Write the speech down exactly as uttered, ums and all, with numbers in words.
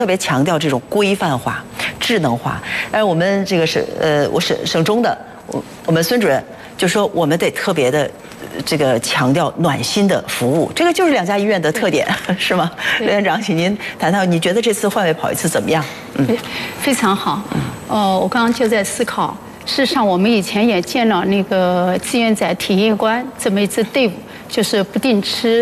特别强调这种规范化、智能化。而我们这个省呃，我省省中的我我们孙主任就说，我们得特别的这个强调暖心的服务，这个就是两家医院的特点，是吗？刘院长，请您谈谈，你觉得这次换位跑一次怎么样？ 嗯，非常好。呃，我刚刚就在思考，事实上我们以前也建了那个志愿者体验官这么一支队伍，就是不定期